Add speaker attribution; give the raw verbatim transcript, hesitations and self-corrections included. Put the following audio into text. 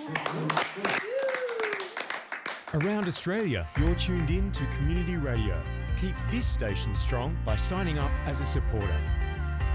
Speaker 1: Around Australia, you're tuned in to Community Radio. Keep this station strong by signing up as a supporter.